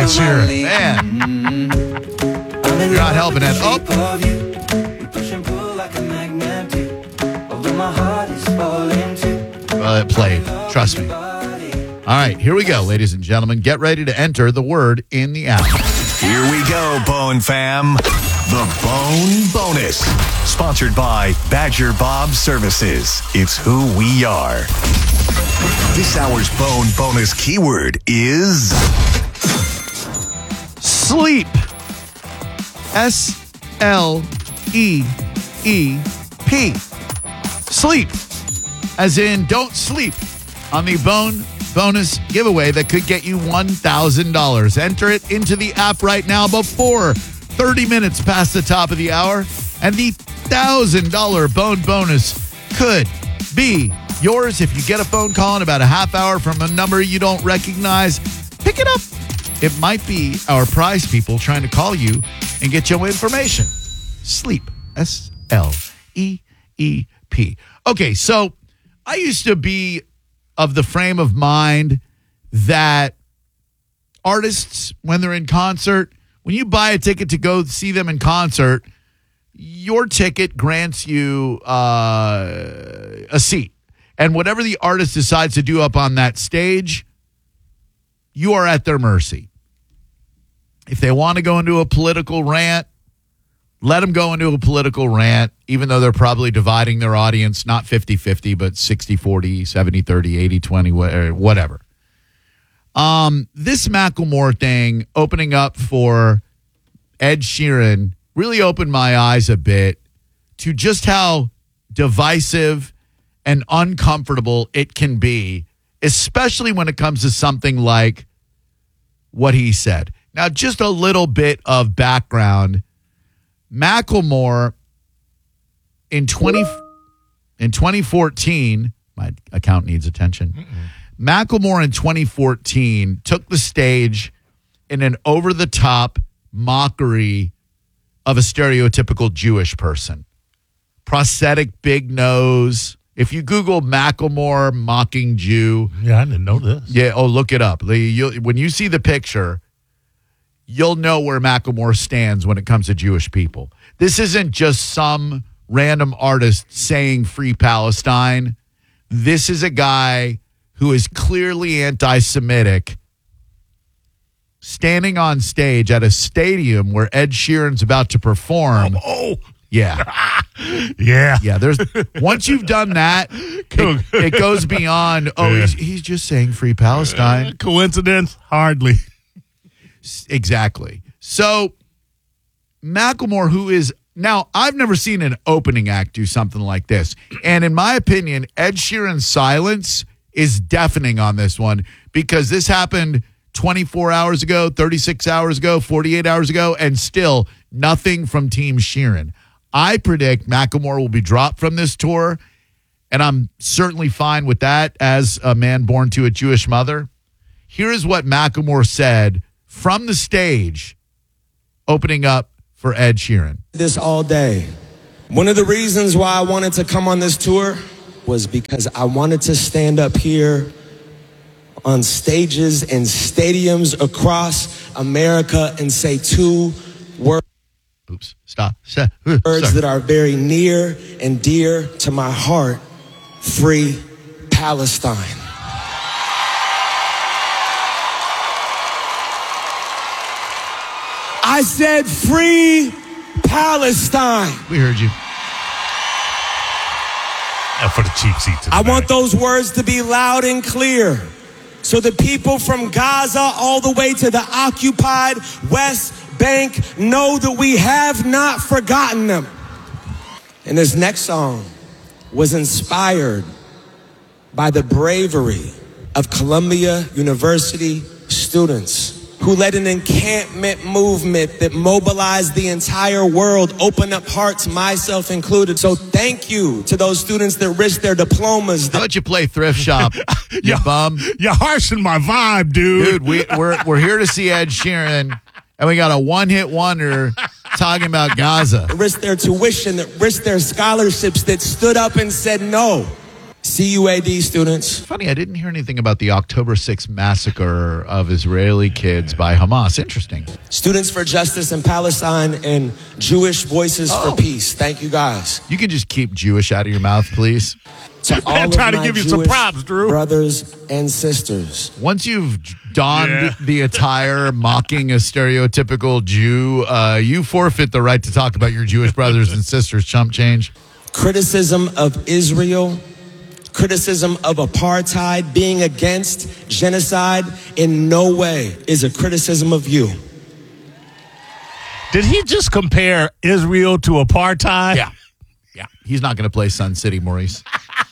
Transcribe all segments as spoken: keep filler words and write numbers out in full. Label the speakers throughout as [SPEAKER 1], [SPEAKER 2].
[SPEAKER 1] Let's hear it.
[SPEAKER 2] Man. You're not helping that. Oh. Well, it played. Trust me. All right, here we go, ladies and gentlemen. Get ready to enter the word in the app.
[SPEAKER 3] Here we go, Bone Fam. The Bone Bonus. Sponsored by Badger Bob Services. It's who we are. This hour's Bone Bonus keyword is...
[SPEAKER 2] sleep. S L E E P. Sleep. As in, don't sleep on the Bone Bonus giveaway that could get you one thousand dollars. Enter it into the app right now before thirty minutes past the top of the hour, and the one thousand dollars Bone Bonus could be yours if you get a phone call in about a half hour from a number you don't recognize. Pick it up. It might be our prize people trying to call you and get your information. Sleep. S L E E P. Okay, so I used to be of the frame of mind that artists, when they're in concert, when you buy a ticket to go see them in concert, your ticket grants you uh, a seat. And whatever the artist decides to do up on that stage, you are at their mercy. If they want to go into a political rant, let them go into a political rant, even though they're probably dividing their audience, not fifty-fifty, but sixty forty, seventy thirty, eighty twenty, whatever. Um, this Macklemore thing, opening up for Ed Sheeran, really opened my eyes a bit to just how divisive and uncomfortable it can be, especially when it comes to something like what he said. Now, just a little bit of background. Macklemore in twenty in twenty fourteen, my account needs attention. Mm-mm. Macklemore in twenty fourteen took the stage in an over-the-top mockery of a stereotypical Jewish person. Prosthetic big nose. If you Google Macklemore mocking Jew.
[SPEAKER 1] Yeah, I didn't know this.
[SPEAKER 2] Yeah, oh, look it up. You, when you see the picture, you'll know where Macklemore stands when it comes to Jewish people. This isn't just some random artist saying free Palestine. This is a guy who is clearly anti-Semitic standing on stage at a stadium where Ed Sheeran's about to perform.
[SPEAKER 1] Oh,
[SPEAKER 2] yeah.
[SPEAKER 1] yeah.
[SPEAKER 2] Yeah, there's once you've done that, it, it goes beyond, oh, yeah. he's, he's just saying free Palestine.
[SPEAKER 1] Uh, coincidence? Hardly.
[SPEAKER 2] Exactly. So Macklemore, who is now, I've never seen an opening act do something like this. And in my opinion, Ed Sheeran's silence is deafening on this one because this happened twenty-four hours ago, thirty-six hours ago, forty-eight hours ago, and still nothing from Team Sheeran. I predict Macklemore will be dropped from this tour, and I'm certainly fine with that as a man born to a Jewish mother. Here is what Macklemore said from the stage, opening up for Ed Sheeran.
[SPEAKER 4] This all day. One of the reasons why I wanted to come on this tour was because I wanted to stand up here on stages and stadiums across America and say two words.
[SPEAKER 2] Oops, stop. Uh,
[SPEAKER 4] words
[SPEAKER 2] sorry.
[SPEAKER 4] that are very near and dear to my heart. Free Palestine. I said free Palestine.
[SPEAKER 2] We heard you.
[SPEAKER 1] Uh, for the cheap seats.
[SPEAKER 4] I want those words to be loud and clear so the people from Gaza all the way to the occupied West Bank know that we have not forgotten them. And this next song was inspired by the bravery of Columbia University students who led an encampment movement that mobilized the entire world, opened up hearts, myself included. So thank you to those students that risked their diplomas.
[SPEAKER 2] How about you play Thrift Shop, you
[SPEAKER 1] you're,
[SPEAKER 2] bum?
[SPEAKER 1] You're harshing my vibe, dude.
[SPEAKER 2] Dude, we, we're, we're here to see Ed Sheeran, and we got a one-hit wonder talking about Gaza.
[SPEAKER 4] That risked their tuition, that risked their scholarships, that stood up and said no. C U A D students.
[SPEAKER 2] Funny, I didn't hear anything about the October sixth massacre of Israeli kids by Hamas. Interesting.
[SPEAKER 4] Students for Justice in Palestine and Jewish Voices
[SPEAKER 2] Oh.
[SPEAKER 4] for Peace. Thank you, guys.
[SPEAKER 2] You can just keep Jewish out of your mouth, please.
[SPEAKER 4] To all
[SPEAKER 1] I'm
[SPEAKER 4] of
[SPEAKER 1] trying to
[SPEAKER 4] my
[SPEAKER 1] give you some
[SPEAKER 4] Jewish
[SPEAKER 1] props, Drew.
[SPEAKER 4] brothers and sisters.
[SPEAKER 2] Once you've donned
[SPEAKER 1] Yeah.
[SPEAKER 2] the attire mocking a stereotypical Jew, uh, you forfeit the right to talk about your Jewish brothers and sisters. Chump change.
[SPEAKER 4] Criticism of Israel, criticism of apartheid, being against genocide in no way is a criticism of you.
[SPEAKER 1] Did he just compare Israel to apartheid?
[SPEAKER 2] Yeah. Yeah. He's not going to play Sun City, Maurice.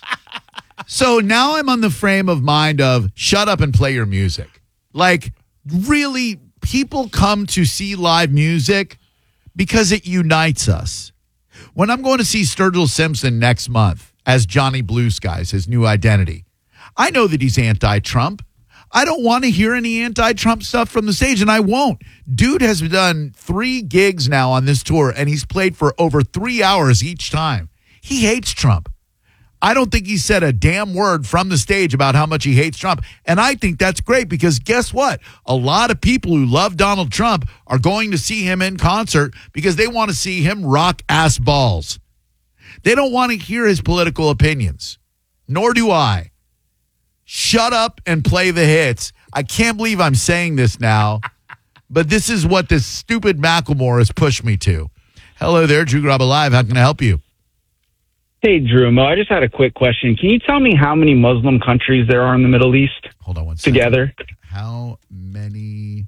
[SPEAKER 2] So now I'm on the frame of mind of shut up and play your music. Like, really, people come to see live music because it unites us. When I'm going to see Sturgill Simpson next month as Johnny Blue Skies, his new identity, I know that he's anti-Trump. I don't want to hear any anti-Trump stuff from the stage, and I won't. Dude has done three gigs now on this tour, and he's played for over three hours each time. He hates Trump. I don't think he said a damn word from the stage about how much he hates Trump. And I think that's great because guess what? A lot of people who love Donald Trump are going to see him in concert because they want to see him rock ass balls. They don't want to hear his political opinions, nor do I. Shut up and play the hits. I can't believe I'm saying this now, but this is what this stupid Macklemore has pushed me to. Hello there, Drew Graba Live. How can I help you?
[SPEAKER 5] Hey, Drew Mo, I just had a quick question. Can you tell me how many Muslim countries there are in the Middle East
[SPEAKER 2] Hold on one second.
[SPEAKER 5] together?
[SPEAKER 2] How many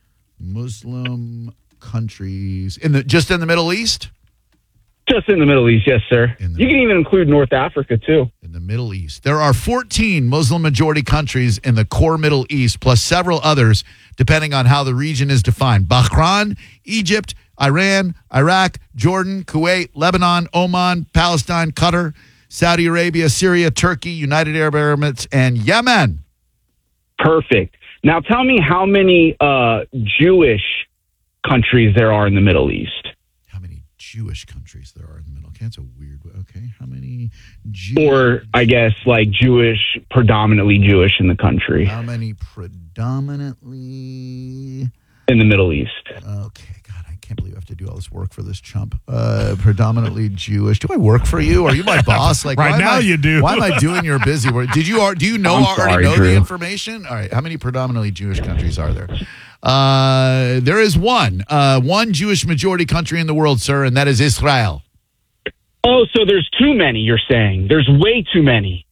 [SPEAKER 2] Muslim countries in the just in the Middle East?
[SPEAKER 5] Just in the Middle East, yes, sir.
[SPEAKER 2] In the-
[SPEAKER 5] You can even include North Africa, too.
[SPEAKER 2] In the Middle East. There are fourteen Muslim majority countries in the core Middle East, plus several others, depending on how the region is defined. Bahrain, Egypt, Iran, Iraq, Jordan, Kuwait, Lebanon, Oman, Palestine, Qatar, Saudi Arabia, Syria, Turkey, United Arab Emirates, and Yemen.
[SPEAKER 5] Perfect. Now tell me how many uh, Jewish countries there are in the Middle East.
[SPEAKER 2] How many Jewish countries there are in the Middle? Okay, that's a weird. Okay, how many? Jew-
[SPEAKER 5] Or, I guess, like Jewish, predominantly Jewish in the country,
[SPEAKER 2] How many predominantly?
[SPEAKER 5] in the Middle East.
[SPEAKER 2] Okay, God, I can't believe I have to do all this work for this chump. Uh, predominantly Jewish. Do I work for you? Are you my boss? Like
[SPEAKER 1] Right
[SPEAKER 2] why am
[SPEAKER 1] now
[SPEAKER 2] I-
[SPEAKER 1] you do.
[SPEAKER 2] Why am I doing your busy work? Did you? al- Do you know
[SPEAKER 5] I'm
[SPEAKER 2] already
[SPEAKER 5] sorry,
[SPEAKER 2] know
[SPEAKER 5] Drew.
[SPEAKER 2] the information? All right. How many predominantly Jewish countries are there? Uh, there is one, uh, one Jewish majority country in the world, sir, and that is Israel.
[SPEAKER 5] Oh, so there's too many, you're saying. There's way too many.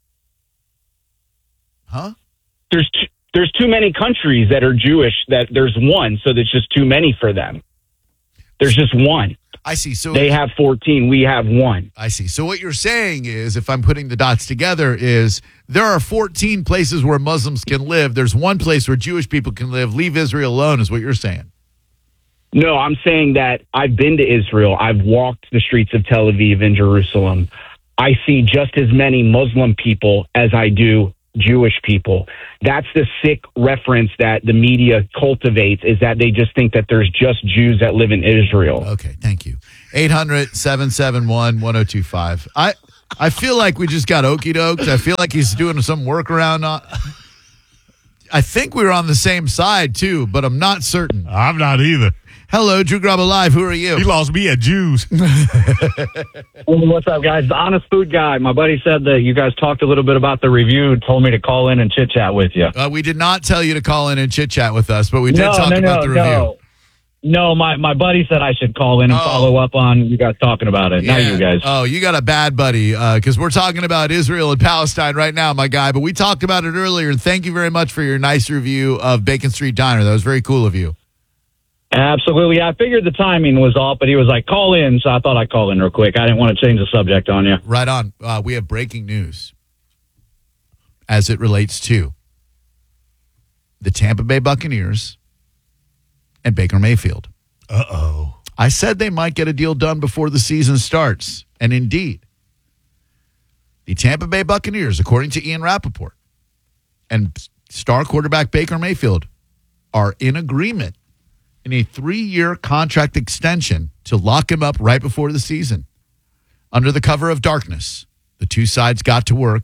[SPEAKER 2] Huh?
[SPEAKER 5] There's t- there's too many countries that are Jewish that there's one, so there's just too many for them. There's just one.
[SPEAKER 2] I see. So
[SPEAKER 5] They have fourteen, we have one.
[SPEAKER 2] I see. So what you're saying is, if I'm putting the dots together, is there are fourteen places where Muslims can live. There's one place where Jewish people can live. Leave Israel alone is what you're saying.
[SPEAKER 5] No, I'm saying that I've been to Israel. I've walked the streets of Tel Aviv and Jerusalem. I see just as many Muslim people as I do Jewish people. That's the sick reference that the media cultivates, is that they just think that there's just Jews that live in Israel.
[SPEAKER 2] Okay, thank you. eight hundred, seven seven one, one oh two five. I I feel like we just got okie dokes. I feel like he's doing some workaround. On, I think we were on the same side, too, but I'm not certain.
[SPEAKER 1] I'm not either.
[SPEAKER 2] Hello, Drew Graba Live. Who are you?
[SPEAKER 1] He lost me at Jews.
[SPEAKER 6] What's up, guys? The Honest Food Guy. My buddy said that you guys talked a little bit about the review, told me to call in and chit-chat with you.
[SPEAKER 2] Uh, we did not tell you to call in and chit-chat with us, but we did
[SPEAKER 6] no,
[SPEAKER 2] talk
[SPEAKER 6] no,
[SPEAKER 2] about
[SPEAKER 6] no,
[SPEAKER 2] the review.
[SPEAKER 6] no. No, my, my buddy said I should call in and
[SPEAKER 2] Oh.
[SPEAKER 6] follow up on you guys talking about it. Not
[SPEAKER 2] Yeah.
[SPEAKER 6] you guys.
[SPEAKER 2] Oh, you got a bad buddy because we're talking about Israel and Palestine right now, my guy. But we talked about it earlier, and thank you very much for your nice review of Bacon Street Diner. That was very cool of you.
[SPEAKER 6] Absolutely. I figured the timing was off, but he was like, call in, so I thought I'd call in real quick. I didn't want to change the subject on you.
[SPEAKER 2] Right on. Uh, we have breaking news as it relates to the Tampa Bay Buccaneers and Baker Mayfield.
[SPEAKER 1] Uh-oh.
[SPEAKER 2] I said they might get a deal done before the season starts, and indeed, the Tampa Bay Buccaneers, according to Ian Rappaport, and star quarterback Baker Mayfield are in agreement in a three-year contract extension to lock him up right before the season. Under the cover of darkness, the two sides got to work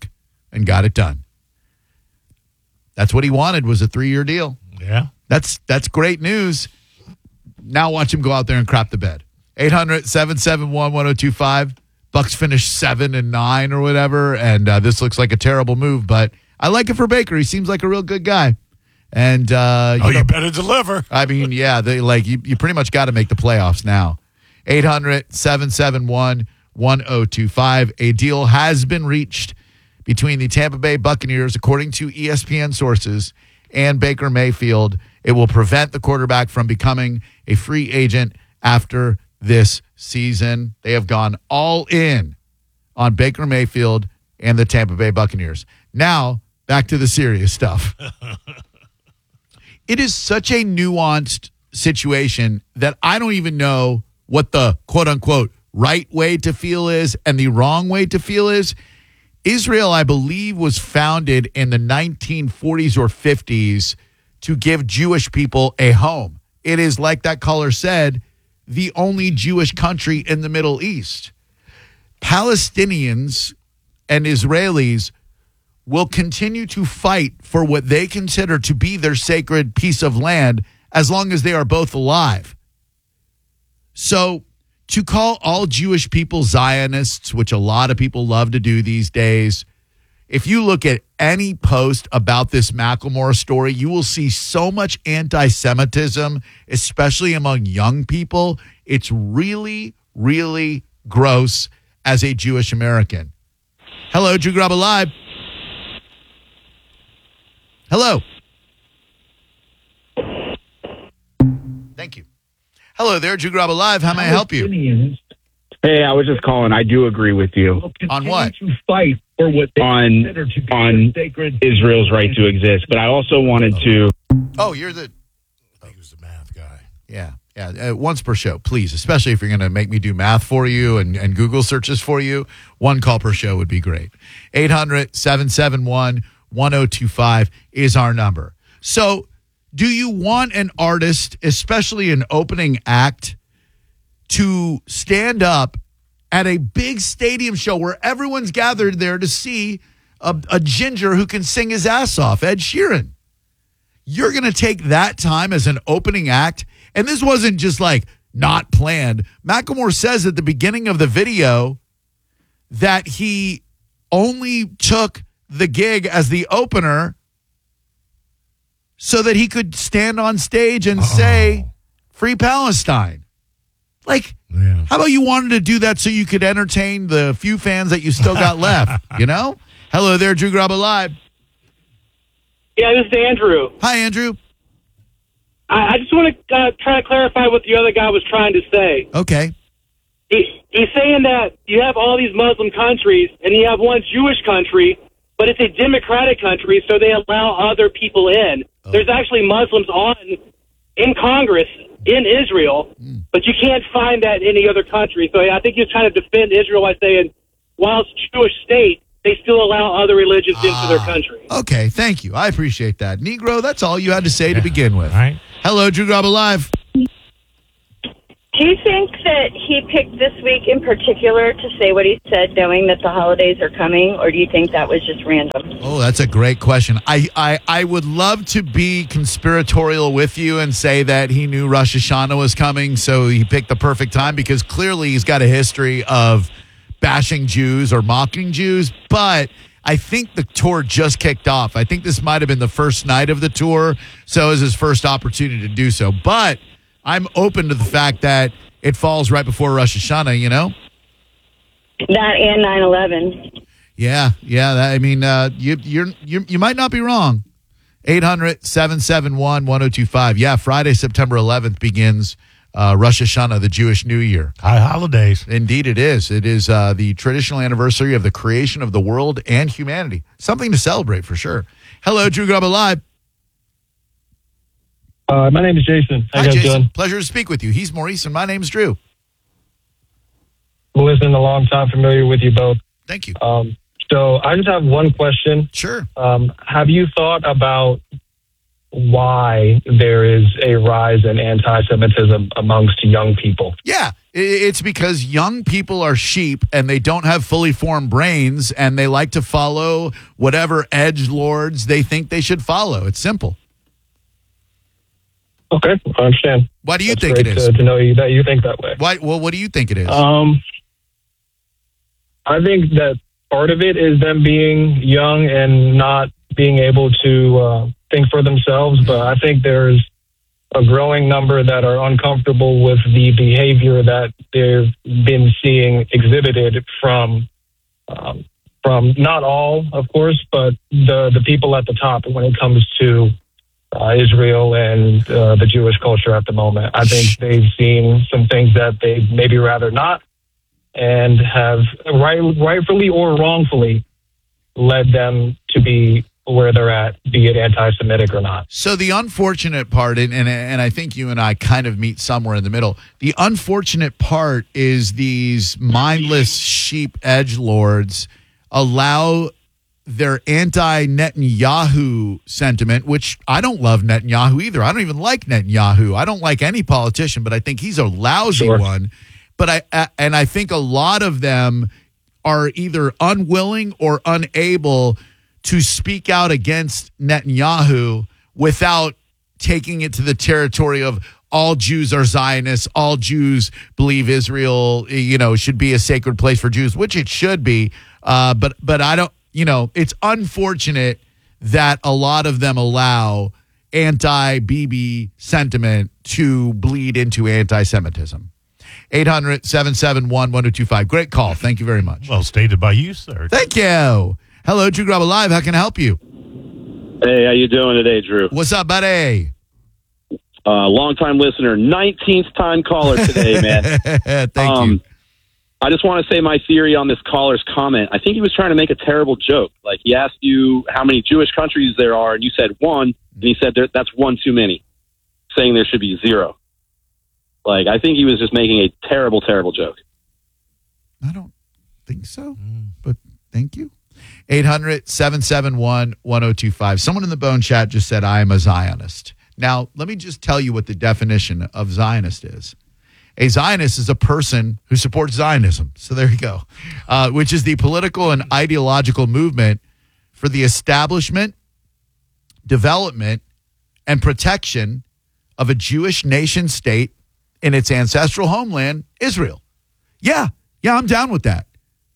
[SPEAKER 2] and got it done. That's what he wanted, was a three-year deal.
[SPEAKER 1] Yeah.
[SPEAKER 2] That's that's great news. Now watch him go out there and crap the bed. eight hundred, seven seven one, one oh two five. Bucks finished seven and nine or whatever, and uh, this looks like a terrible move, but I like it for Baker. He seems like a real good guy. And uh, you
[SPEAKER 1] Oh,
[SPEAKER 2] know,
[SPEAKER 1] you better deliver.
[SPEAKER 2] I mean, yeah, they like you, you pretty much got to make the playoffs now. eight hundred, seven seven one, one oh two five. A deal has been reached between the Tampa Bay Buccaneers, according to E S P N sources, and Baker Mayfield. It will prevent the quarterback from becoming a free agent after this season. They have gone all in on Baker Mayfield and the Tampa Bay Buccaneers. Now, back to the serious stuff. It is such a nuanced situation that I don't even know what the quote-unquote right way to feel is and the wrong way to feel is. Israel, I believe, was founded in the nineteen forties or fifties to give Jewish people a home. It is, like that caller said, the only Jewish country in the Middle East. Palestinians and Israelis will continue to fight for what they consider to be their sacred piece of land as long as they are both alive. So to call all Jewish people Zionists, which a lot of people love to do these days, if you look at any post about this Macklemore story, you will see so much anti-Semitism, especially among young people. It's really, really gross as a Jewish American. Hello, Drew Graba Live. Hello. Thank you. Hello there, Drew Graba Live. How may I help you?
[SPEAKER 5] Hey, I was just calling. I do agree with you
[SPEAKER 2] On what?
[SPEAKER 5] to fight for what they on on Israel's right to exist, but I also wanted to.
[SPEAKER 2] Oh, you're the...
[SPEAKER 1] He was the math guy.
[SPEAKER 2] Yeah, yeah. Uh, once per show, please, especially if you're going to make me do math for you and, and Google searches for you. One call per show would be great. eight hundred, seven seven one, one oh two five is our number. So do you want an artist, especially an opening act, to stand up at a big stadium show where everyone's gathered there to see a, a ginger who can sing his ass off, Ed Sheeran? You're going to take that time as an opening act? And this wasn't just like not planned. Macklemore says at the beginning of the video that he only took the gig as the opener so that he could stand on stage and Uh-oh. say, Free Palestine. Like,
[SPEAKER 1] yeah.
[SPEAKER 2] How about you wanted to do that so you could entertain the few fans that you still got left, you know? Hello there, Drew Graba Live.
[SPEAKER 7] Yeah, this is Andrew.
[SPEAKER 2] Hi, Andrew.
[SPEAKER 7] I, I just want to uh, try to clarify what the other guy was trying to say.
[SPEAKER 2] Okay.
[SPEAKER 7] He, he's saying that you have all these Muslim countries and you have one Jewish country, but it's a democratic country, so they allow other people in. Oh. There's actually Muslims on in Congress in Israel, mm. but you can't find that in any other country. So I think he's trying to defend Israel by saying, while it's a Jewish state, they still allow other religions ah, into their country.
[SPEAKER 2] Okay, thank you. I appreciate that. Negro, that's all you had to say yeah. to begin with.
[SPEAKER 1] All right.
[SPEAKER 2] Hello, Drew Graba Live.
[SPEAKER 8] Do you think that he picked this week in particular to say what he said, knowing that the holidays are coming, or do you think that was just random?
[SPEAKER 2] Oh, that's a great question. I, I, I would love to be conspiratorial with you and say that he knew Rosh Hashanah was coming, so he picked the perfect time, because clearly he's got a history of bashing Jews or mocking Jews, but I think the tour just kicked off. I think this might have been the first night of the tour, so it was his first opportunity to do so. But I'm open to the fact that it falls right before Rosh Hashanah, you know?
[SPEAKER 8] That and nine eleven.
[SPEAKER 2] Yeah, yeah. That, I mean, uh, you you're, you you might not be wrong. eight hundred, seven seven one, one oh two five. Yeah, Friday, September eleventh begins uh, Rosh Hashanah, the Jewish New Year.
[SPEAKER 1] High holidays.
[SPEAKER 2] Indeed it is. It is uh, the traditional anniversary of the creation of the world and humanity. Something to celebrate for sure. Hello, Drew Graba Live.
[SPEAKER 9] Uh, my name is Jason. How
[SPEAKER 2] Hi,
[SPEAKER 9] you guys
[SPEAKER 2] Jason.
[SPEAKER 9] doing?
[SPEAKER 2] Pleasure to speak with you. He's Maurice, and my name's Drew.
[SPEAKER 9] Well, listening a long time, familiar with you both.
[SPEAKER 2] Thank you.
[SPEAKER 9] Um, so I just have one question.
[SPEAKER 2] Sure.
[SPEAKER 9] Um, have you thought about why there is a rise in anti-Semitism amongst young people?
[SPEAKER 2] Yeah, It's because young people are sheep and they don't have fully formed brains and they like to follow whatever edgelords they think they should follow. It's simple.
[SPEAKER 9] Okay, I understand.
[SPEAKER 2] Why do you
[SPEAKER 9] That's
[SPEAKER 2] think
[SPEAKER 9] great
[SPEAKER 2] it is?
[SPEAKER 9] To, to know you, that you think that way.
[SPEAKER 2] Why? Well, what do you think it is?
[SPEAKER 9] Um, I think that part of it is them being young and not being able to uh, think for themselves. But I think there's a growing number that are uncomfortable with the behavior that they've been seeing exhibited from um, from not all, of course, but the the people at the top when it comes to uh, Israel and uh, the Jewish culture at the moment. I think they've seen some things that they maybe rather not, and have right, rightfully or wrongfully led them to be where they're at, be it anti-Semitic or not.
[SPEAKER 2] So the unfortunate part, and, and and I think you and I kind of meet somewhere in the middle. The unfortunate part is these mindless sheep edgelords allow their anti-Netanyahu sentiment, which I don't love Netanyahu either. I don't even like Netanyahu. I don't like any politician, but I think he's a lousy
[SPEAKER 9] Sure.
[SPEAKER 2] one. But I, I and I think a lot of them are either unwilling or unable to speak out against Netanyahu without taking it to the territory of all Jews are Zionists, all Jews believe Israel, you know, should be a sacred place for Jews, which it should be. Uh, but but I don't, you know, it's unfortunate that a lot of them allow anti-Bibi sentiment to bleed into anti-Semitism. eight hundred, seven seven one, one oh two five. Great call. Thank you very much.
[SPEAKER 1] Well stated by you, sir.
[SPEAKER 2] Thank you. Hello, Drew Grub Live. How can I help you?
[SPEAKER 10] Hey, how you doing today, Drew?
[SPEAKER 2] What's up, buddy?
[SPEAKER 10] Uh, long-time listener, nineteenth time caller today, man.
[SPEAKER 2] Thank
[SPEAKER 10] um,
[SPEAKER 2] you.
[SPEAKER 10] I just want to say my theory on this caller's comment. I think he was trying to make a terrible joke. Like, he asked you how many Jewish countries there are, and you said one, and he said there, that's one too many, saying there should be zero. Like, I think he was just making a terrible, terrible joke.
[SPEAKER 2] I don't think so, but thank you. eight hundred, seven seven one, one oh two five. Someone in the Bone chat just said, I am a Zionist. Now, let me just tell you what the definition of Zionist is. A Zionist is a person who supports Zionism. So there you go, uh, which is the political and ideological movement for the establishment, development, and protection of a Jewish nation state in its ancestral homeland, Israel. Yeah, yeah, I'm down with that.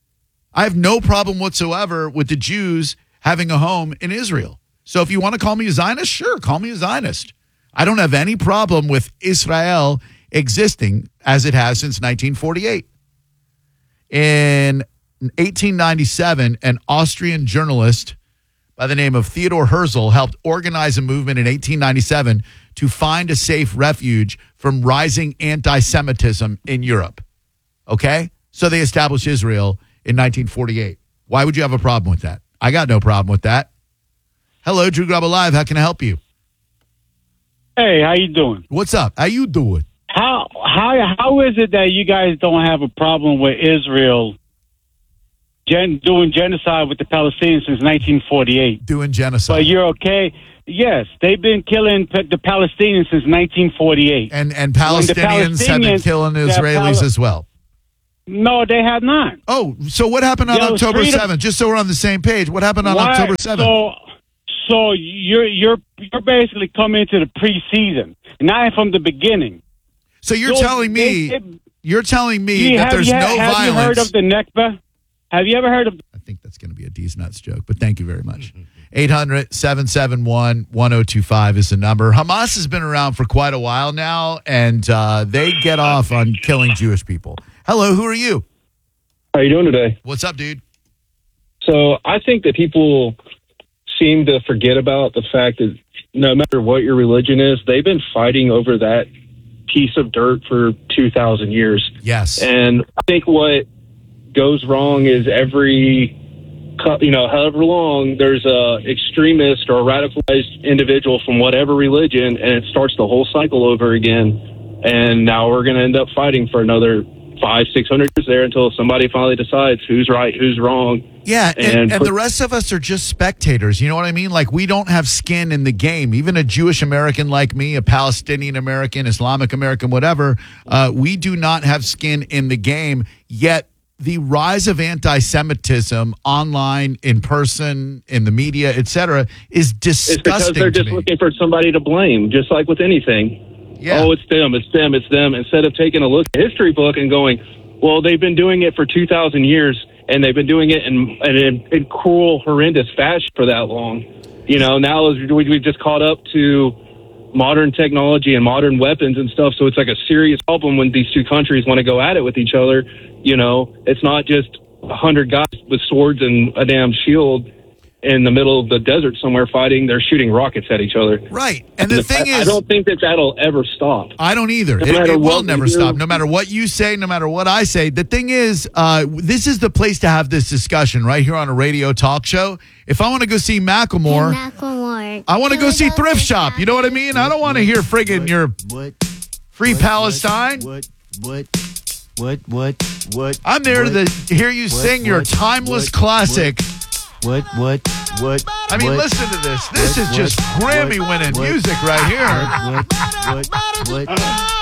[SPEAKER 2] I have no problem whatsoever with the Jews having a home in Israel. So if you want to call me a Zionist, sure, call me a Zionist. I don't have any problem with Israel existing as it has since nineteen forty-eight. In eighteen ninety-seven, an Austrian journalist by the name of Theodor Herzl helped organize a movement in eighteen ninety-seven to find a safe refuge from rising anti-Semitism in Europe. Okay? So they established Israel in nineteen forty-eight. Why would you have a problem with that? I got no problem with that. Hello, Drew Grub Live. How can I help you?
[SPEAKER 11] Hey, how you doing?
[SPEAKER 2] What's up? How you doing?
[SPEAKER 11] How how how is it that you guys don't have a problem with Israel gen, doing genocide with the Palestinians since nineteen forty-eight?
[SPEAKER 2] Doing genocide.
[SPEAKER 11] But you're okay. Yes, they've been killing p- the Palestinians since nineteen forty-eight.
[SPEAKER 2] And and Palestinians, have been killing Israelis
[SPEAKER 11] Pal-
[SPEAKER 2] as well.
[SPEAKER 11] No, they have not.
[SPEAKER 2] Oh, so what happened on
[SPEAKER 11] Yo,
[SPEAKER 2] October
[SPEAKER 11] freedom-
[SPEAKER 2] seventh? Just so we're on the same page, what happened on
[SPEAKER 11] Why-
[SPEAKER 2] October seventh?
[SPEAKER 11] So, so you're you're you're basically coming into the preseason, not from the beginning.
[SPEAKER 2] So you're
[SPEAKER 11] So
[SPEAKER 2] telling me
[SPEAKER 11] they- they-
[SPEAKER 2] you're telling me
[SPEAKER 11] You
[SPEAKER 2] that
[SPEAKER 11] have-
[SPEAKER 2] there's
[SPEAKER 11] you
[SPEAKER 2] no
[SPEAKER 11] have, have
[SPEAKER 2] violence.
[SPEAKER 11] you heard of the Nakba? Have you ever heard of?
[SPEAKER 2] I think that's going to be a D's nuts joke, but thank you very much. eight hundred, seven seven one, one oh two five is the number. Hamas has been around for quite a while now, and uh, they get off on killing Jewish people. Hello, who are you?
[SPEAKER 9] How you doing today?
[SPEAKER 2] What's up, dude?
[SPEAKER 9] So I think that people seem to forget about the fact that no matter what your religion is, they've been fighting over that piece of dirt for two thousand years.
[SPEAKER 2] Yes.
[SPEAKER 9] And I think what goes wrong is every, cou- you know, however long there's a extremist or a radicalized individual from whatever religion, and it starts the whole cycle over again. And now we're going to end up fighting for another
[SPEAKER 10] five, six hundred years there until somebody finally decides who's right, who's wrong.
[SPEAKER 2] Yeah, and,
[SPEAKER 10] And
[SPEAKER 2] and
[SPEAKER 10] put-
[SPEAKER 2] the rest of us are just spectators. You know what I mean? Like, we don't have skin in the game. Even a Jewish American like me, a Palestinian American, Islamic American, whatever, uh, we do not have skin in the game. Yet the rise of anti-Semitism online, in person, in the media, et cetera, is
[SPEAKER 10] It's because
[SPEAKER 2] disgusting
[SPEAKER 10] they're
[SPEAKER 2] to
[SPEAKER 10] just
[SPEAKER 2] me.
[SPEAKER 10] looking for somebody to blame, just like with anything.
[SPEAKER 2] Yeah.
[SPEAKER 10] Oh, it's them, it's them, it's them. Instead of taking a look at the history book and going, well, they've been doing it for two thousand years, and they've been doing it in, in, in cruel, horrendous fashion for that long. You know, now as we- we've just caught up to modern technology and modern weapons and stuff, so it's like a serious problem when these two countries want to go at it with each other. You know, it's not just a hundred guys with swords and a damn shield in the middle of the desert somewhere fighting. They're shooting rockets at each other.
[SPEAKER 2] Right. And the thing
[SPEAKER 10] I,
[SPEAKER 2] is,
[SPEAKER 10] I don't think that that'll ever stop.
[SPEAKER 2] I don't either.
[SPEAKER 10] No
[SPEAKER 2] It,
[SPEAKER 10] matter
[SPEAKER 2] it will
[SPEAKER 10] what we
[SPEAKER 2] never
[SPEAKER 10] do.
[SPEAKER 2] stop. No matter what you say, no matter what I say. The thing is, uh, this is the place to have this discussion right here on a radio talk show. If I want to go see Macklemore,
[SPEAKER 12] Macklemore.
[SPEAKER 2] I want to go see Thrift Shop. You know what I mean? I don't want to hear friggin' your free Palestine.
[SPEAKER 13] What, what, what, what, what?
[SPEAKER 2] I'm there
[SPEAKER 13] what,
[SPEAKER 2] to hear you
[SPEAKER 13] what,
[SPEAKER 2] sing your
[SPEAKER 13] what,
[SPEAKER 2] timeless
[SPEAKER 13] what,
[SPEAKER 2] classic.
[SPEAKER 13] What, what, what?
[SPEAKER 2] I mean,
[SPEAKER 13] what,
[SPEAKER 2] listen to this. This
[SPEAKER 13] what,
[SPEAKER 2] is just
[SPEAKER 13] what,
[SPEAKER 2] Grammy-winning
[SPEAKER 13] what,
[SPEAKER 2] music right here.
[SPEAKER 13] What, what, what, what?